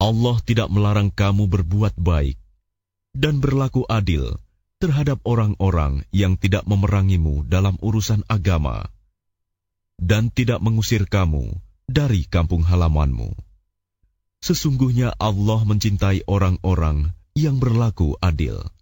Allah tidak melarang kamu berbuat baik dan berlaku adil terhadap orang-orang yang tidak memerangimu dalam urusan agama dan tidak mengusir kamu dari kampung halamanmu. Sesungguhnya Allah mencintai orang-orang yang berlaku adil.